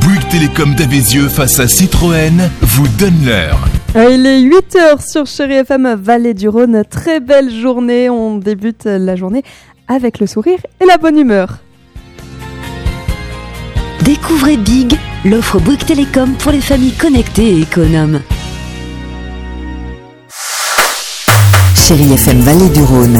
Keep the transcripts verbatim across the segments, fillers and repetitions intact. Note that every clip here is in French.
Bouygues Télécom d'Avézieux face à Citroën vous donne l'heure. Il est huit heures sur Chérie F M Vallée du Rhône. Très belle journée. On débute la journée avec le sourire et la bonne humeur. Découvrez Big, l'offre Bouygues Télécom pour les familles connectées et économes. Chérie F M Vallée du Rhône.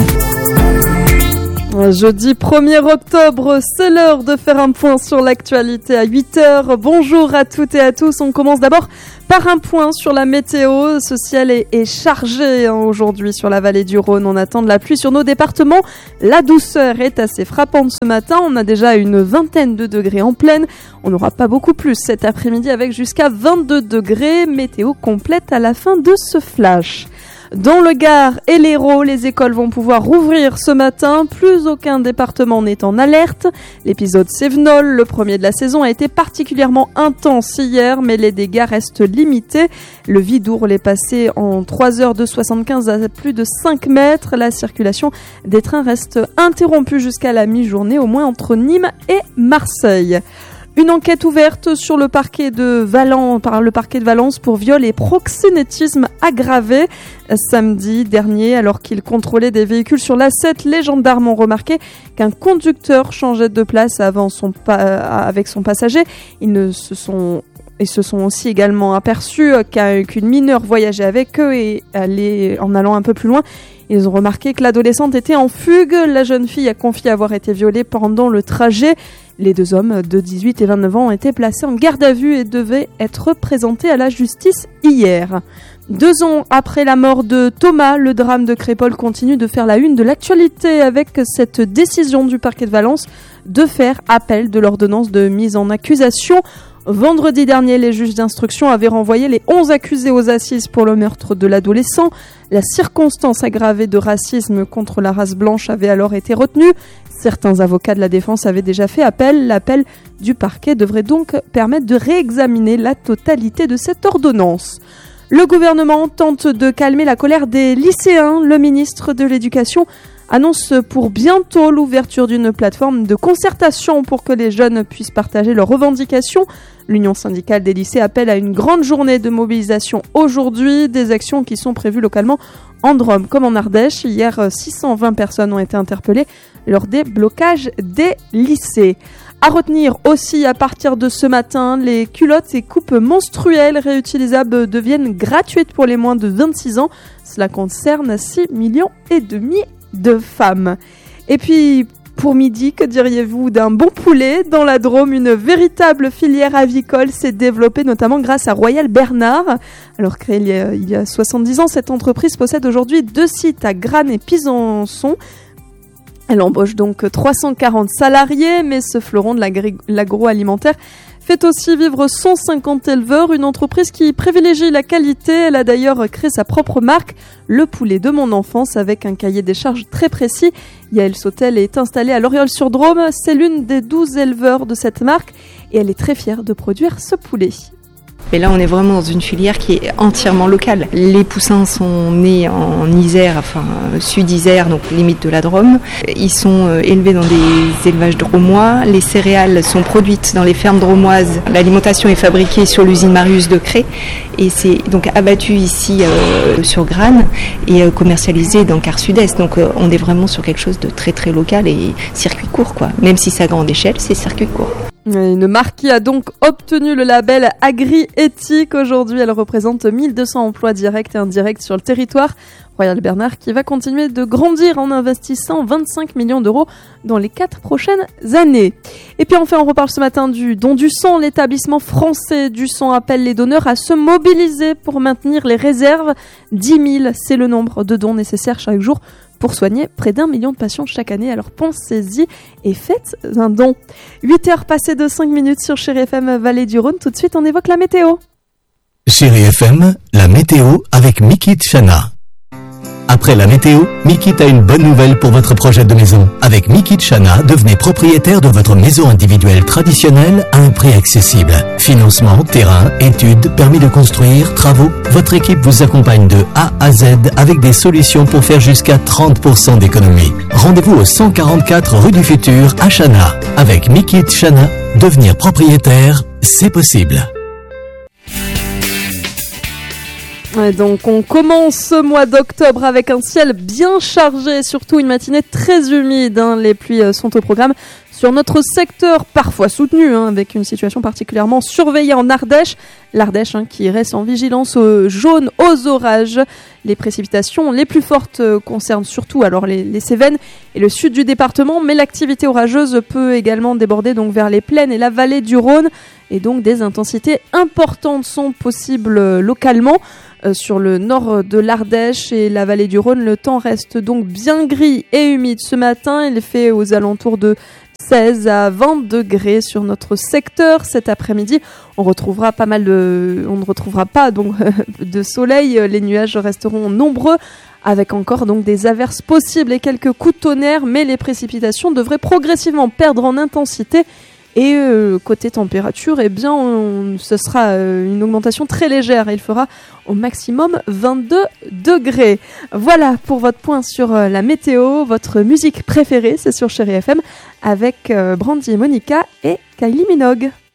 Jeudi premier octobre, c'est l'heure de faire un point sur l'actualité à huit heures. Bonjour à toutes et à tous. On commence d'abord par un point sur la météo. Ce ciel est, est chargé hein, aujourd'hui sur la vallée du Rhône. On attend de la pluie sur nos départements. La douceur est assez frappante ce matin. On a déjà une vingtaine de degrés en pleine. On n'aura pas beaucoup plus cet après-midi avec jusqu'à vingt-deux degrés. Météo complète à la fin de ce flash. Dans le Gard et l'Hérault, les écoles vont pouvoir rouvrir ce matin. Plus aucun département n'est en alerte. L'épisode Cévenol, le premier de la saison, a été particulièrement intense hier, mais les dégâts restent limités. Le Vidourle est passé en trois heures de soixante-quinze à plus de cinq mètres. La circulation des trains reste interrompue jusqu'à la mi-journée, au moins entre Nîmes et Marseille. Une enquête ouverte sur le parquet de Valence, par le parquet de Valence pour viol et proxénétisme aggravé. Samedi dernier, alors qu'ils contrôlaient des véhicules sur l'A sept, les gendarmes ont remarqué qu'un conducteur changeait de place avant son pa- avec son passager. Ils ne se sont Ils se sont aussi également aperçus qu'une mineure voyageait avec eux et allait, en allant un peu plus loin, ils ont remarqué que l'adolescente était en fugue. La jeune fille a confié avoir été violée pendant le trajet. Les deux hommes de dix-huit et vingt-neuf ans ont été placés en garde à vue et devaient être présentés à la justice hier. Deux ans après la mort de Thomas, le drame de Crépol continue de faire la une de l'actualité avec cette décision du parquet de Valence de faire appel de l'ordonnance de mise en accusation. Vendredi dernier, les juges d'instruction avaient renvoyé les onze accusés aux assises pour le meurtre de l'adolescent. La circonstance aggravée de racisme contre la race blanche avait alors été retenue. Certains avocats de la défense avaient déjà fait appel. L'appel du parquet devrait donc permettre de réexaminer la totalité de cette ordonnance. Le gouvernement tente de calmer la colère des lycéens. Le ministre de l'Éducation annonce pour bientôt l'ouverture d'une plateforme de concertation pour que les jeunes puissent partager leurs revendications. L'Union syndicale des lycées appelle à une grande journée de mobilisation aujourd'hui, des actions qui sont prévues localement en Drôme comme en Ardèche. Hier, six cent vingt personnes ont été interpellées lors des blocages des lycées. À retenir aussi à partir de ce matin, les culottes et coupes menstruelles réutilisables deviennent gratuites pour les moins de vingt-six ans. Cela concerne six millions et demi de femmes. Et puis, pour midi, que diriez-vous d'un bon poulet? Dans la Drôme, une véritable filière avicole s'est développée, notamment grâce à Royal Bernard. Alors créée il y a, il y a soixante-dix ans, cette entreprise possède aujourd'hui deux sites à Granes et Pisançon. Elle embauche donc trois cent quarante salariés, mais ce fleuron de l'agri- l'agroalimentaire fait aussi vivre cent cinquante éleveurs, une entreprise qui privilégie la qualité. Elle a d'ailleurs créé sa propre marque, Le Poulet de mon enfance, avec un cahier des charges très précis. Yael Sautel est installée à Loriol-sur-Drôme. C'est l'une des douze éleveurs de cette marque et elle est très fière de produire ce poulet. Et là, on est vraiment dans une filière qui est entièrement locale. Les poussins sont nés en Isère, enfin sud-Isère, donc limite de la Drôme. Ils sont élevés dans des élevages drômois. Les céréales sont produites dans les fermes drômoises. L'alimentation est fabriquée sur l'usine Marius de Cré et c'est donc abattu ici euh, sur Granes et euh, commercialisé dans le quart sud-est. Donc euh, on est vraiment sur quelque chose de très très local et circuit court, quoi. Même si c'est à grande échelle, c'est circuit court. Une marque qui a donc obtenu le label Agri-Éthique. Aujourd'hui, elle représente mille deux cents emplois directs et indirects sur le territoire. Royal Bernard qui va continuer de grandir en investissant vingt-cinq millions d'euros dans les quatre prochaines années. Et puis enfin, on reparle ce matin du don du sang. L'établissement français du sang appelle les donneurs à se mobiliser pour maintenir les réserves. dix mille, c'est le nombre de dons nécessaires chaque jour pour soigner près d'un million de patients chaque année. Alors pensez-y et faites un don. huit heures passées de cinq minutes sur Chérie F M Vallée du Rhône. Tout de suite, on évoque la météo. Chérie F M, la météo avec Mikit Chana. Après la météo, Mikit a une bonne nouvelle pour votre projet de maison. Avec Mikit Chana, devenez propriétaire de votre maison individuelle traditionnelle à un prix accessible. Financement, terrain, études, permis de construire, travaux. Votre équipe vous accompagne de A à Z avec des solutions pour faire jusqu'à trente pour cent d'économie. Rendez-vous au cent quarante-quatre rue du Futur à Chana. Avec Mikit Chana, devenir propriétaire, c'est possible. Et donc on commence ce mois d'octobre avec un ciel bien chargé, surtout une matinée très humide, hein. Les pluies sont au programme sur notre secteur, parfois soutenu, hein, avec une situation particulièrement surveillée en Ardèche. L'Ardèche hein, qui reste en vigilance euh, jaune aux orages. Les précipitations les plus fortes euh, concernent surtout alors les, les Cévennes et le sud du département, mais l'activité orageuse peut également déborder donc vers les plaines et la vallée du Rhône, et donc des intensités importantes sont possibles euh, localement. Euh, sur le nord de l'Ardèche et la vallée du Rhône, le temps reste donc bien gris et humide ce matin. Il fait aux alentours de seize à vingt degrés sur notre secteur. Cet après-midi, on retrouvera pas mal de, on ne retrouvera pas donc de soleil. Les nuages resteront nombreux, avec encore donc des averses possibles et quelques coups de tonnerre, mais les précipitations devraient progressivement perdre en intensité. Et euh, côté température, eh bien, on, ce sera euh, une augmentation très légère. Il fera au maximum vingt-deux degrés. Voilà pour votre point sur euh, la météo. Votre musique préférée, c'est sur Chérie F M avec euh, Brandy et Monica et Kylie Minogue.